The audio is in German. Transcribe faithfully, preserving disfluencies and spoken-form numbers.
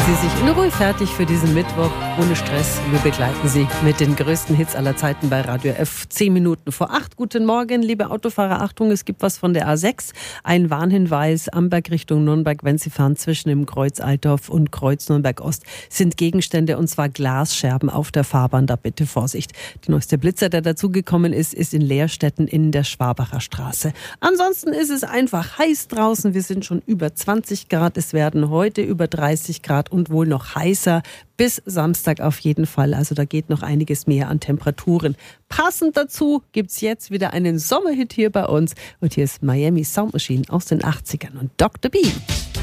Sie sich in Ruhe fertig für diesen Mittwoch, ohne Stress. Wir begleiten Sie mit den größten Hits aller Zeiten bei Radio F. Zehn Minuten vor acht. Guten Morgen, liebe Autofahrer. Achtung, es gibt was von der A sechs. Ein Warnhinweis, Amberg Richtung Nürnberg, wenn Sie fahren zwischen dem Kreuz Altdorf und Kreuz Nürnberg Ost, sind Gegenstände, und zwar Glasscherben auf der Fahrbahn. Da bitte Vorsicht. Die neueste Blitzer, der dazugekommen ist, ist in Leerstetten in der Schwabacher Straße. Ansonsten ist es einfach heiß draußen. Wir sind schon über zwanzig Grad. Es werden heute über dreißig Grad und wohl noch heißer bis Samstag auf jeden Fall. Also da geht noch einiges mehr an Temperaturen. Passend dazu gibt's jetzt wieder einen Sommerhit hier bei uns. Und hier ist Miami Sound Machine aus den achtzigern und Doktor Bean.